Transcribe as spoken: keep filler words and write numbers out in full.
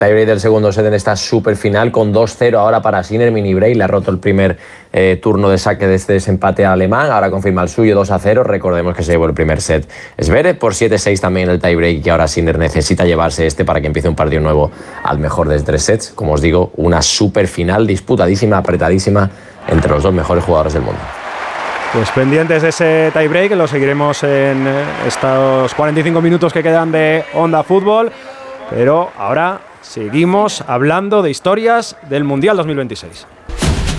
Tiebreak del segundo set en esta super final con dos cero ahora para Sinner, mini break, le ha roto el primer eh, turno de saque de este desempate al alemán, ahora confirma el suyo dos a cero, recordemos que se llevó el primer set Zverev por siete seis también el tiebreak y ahora Sinner necesita llevarse este para que empiece un partido nuevo al mejor de tres sets, como os digo, una super final disputadísima, apretadísima entre los dos mejores jugadores del mundo. Pues pendientes de ese tiebreak, lo seguiremos en estos cuarenta y cinco minutos que quedan de Onda Fútbol, pero ahora seguimos hablando de historias del Mundial dos mil veintiséis.